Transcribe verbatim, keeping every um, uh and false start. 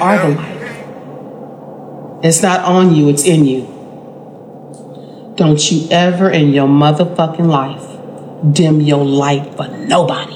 are the light. It's not on you, it's in you. Don't you ever in your motherfucking life dim your light for nobody.